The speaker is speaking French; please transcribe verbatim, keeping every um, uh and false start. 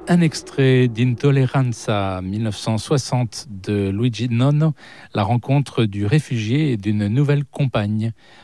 Un extrait d'Intolleranza mille neuf cent soixante de Luigi Nono, la rencontre du réfugié et d'une nouvelle compagne.